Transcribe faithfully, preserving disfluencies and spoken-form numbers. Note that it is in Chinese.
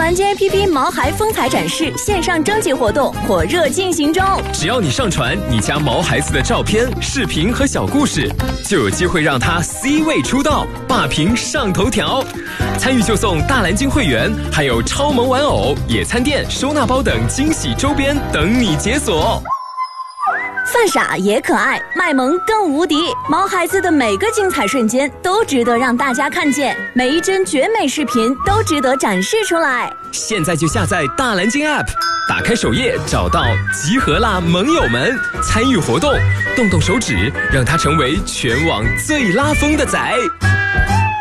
蓝鲸 A P P 毛孩风采展示线上征集活动火热进行中， 只要你上传你家毛孩子的照片、视频和小故事，就有机会让他 C 位出道，霸屏上头条。参与就送大蓝鲸会员，还有超萌玩偶、野餐垫、收纳包等惊喜周边等你解锁。 犯傻也可爱，卖萌更无敌。毛孩子的每个精彩瞬间都值得让大家看见，每一帧绝美视频都值得展示出来。 现在就下载大蓝鲸 App， 打开首页找到集合啦盟友们，参与活动，动动手指，让它成为全网最拉风的仔。